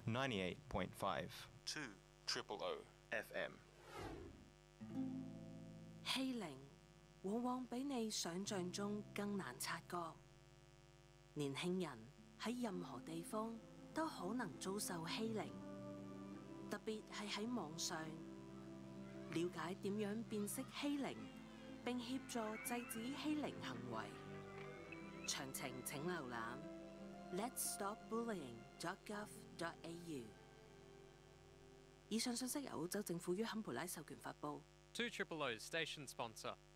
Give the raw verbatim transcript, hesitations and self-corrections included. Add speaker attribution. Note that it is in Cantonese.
Speaker 1: ninety-eight point five
Speaker 2: two triple O F M。
Speaker 3: 欺凌往往比你想象中更難察覺。年輕人喺任何地方都可能遭受欺凌，特別係喺網上。了解點樣辨識欺凌，並協助制止欺凌行為。詳情請瀏覽 lets stop bullying dot gov dot a u。以上信息由澳洲政府於坎培拉授權發布。
Speaker 4: two triple O station sponsor.